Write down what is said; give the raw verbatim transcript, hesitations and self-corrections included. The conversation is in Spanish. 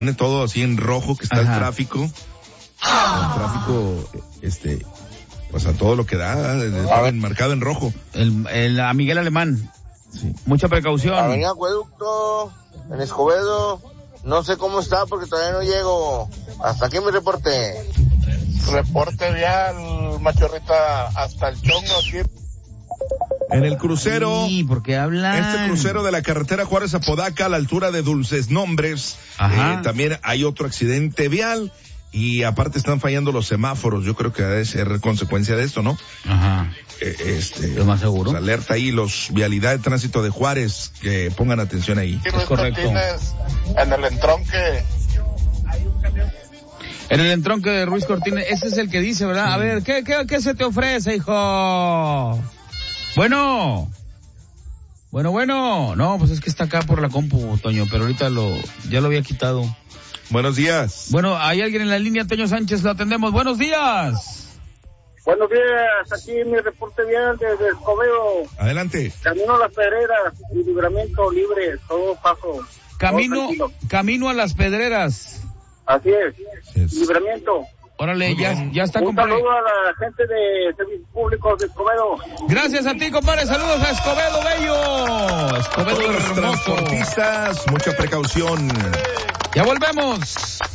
Pone todo así en rojo, que está Ajá. el tráfico. El tráfico, este, pues a todo lo que da, está marcado en rojo. El, el, a Miguel Alemán. Sí. Mucha precaución. Avenida Acueducto, en Escobedo, no sé cómo está porque todavía no llego. Hasta aquí mi reporte. Reporte vial, Machorrita, hasta el Chongo aquí. En el crucero, sí, porque hablan. Este crucero de la carretera Juárez Apodaca a la altura de Dulces Nombres, eh, también hay otro accidente vial y aparte están fallando los semáforos. Yo creo que debe ser consecuencia de esto, ¿no? Ajá. Eh, este, ¿Lo más seguro? Pues alerta ahí los vialidad de tránsito de Juárez, que pongan atención ahí. Es correcto. En el entronque. En el entronque de Ruiz Cortines, ese es el que dice, ¿verdad? Sí. A ver, ¿qué, qué, qué se te ofrece, hijo? Bueno, bueno, bueno, no, pues es que está acá por la compu, Toño, pero ahorita lo, ya lo había quitado. Buenos días. Bueno, hay alguien en la línea, Toño Sánchez, lo atendemos. Buenos días. Buenos días, aquí mi reporte vial desde Escobedo. Adelante. Camino a Las Pedreras y Libramiento libre, todo paso. Camino, todo camino a Las Pedreras. Así es, es. Libramiento. Órale, ya, ya está, un compadre. Un saludo a la gente de Servicios Públicos de Escobedo. Gracias a ti, compadre. Saludos a Escobedo Bello. Escobedo Todos hermoso. Los transportistas, mucha precaución. Ya volvemos.